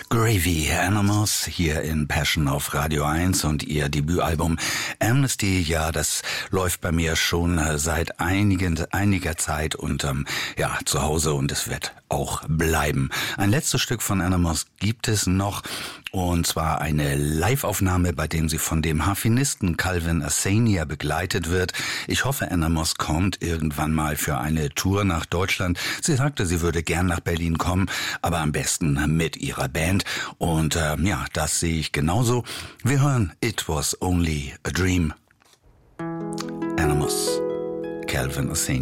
Gravy Animals hier in Passion auf Radio 1 und ihr Debütalbum Amnesty, ja, das läuft bei mir schon seit einiger Zeit und zu Hause und es wird auch bleiben. Ein letztes Stück von Animals gibt es noch und zwar eine Live-Aufnahme, bei dem sie von dem Harfenisten Calvin Assania begleitet wird. Ich hoffe, Animals kommt irgendwann mal für eine Tour nach Deutschland. Sie sagte, sie würde gern nach Berlin kommen, aber am besten mit ihrer Band. Und das sehe ich genauso. Wir hören It Was Only a Dream. Animals, Calvin Assania.